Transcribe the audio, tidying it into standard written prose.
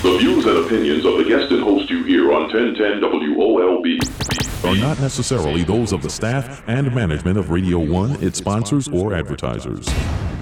The views and opinions of the guest and host you hear on 1010 WOLB are not necessarily those of the staff and management of Radio 1, its sponsors, or advertisers.